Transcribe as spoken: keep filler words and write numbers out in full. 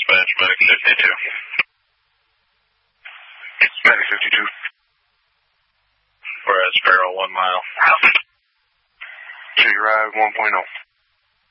Dispatch, Medic fifty-two. Medic fifty-two. We're at Sparrow, one mile. City Ride one point oh.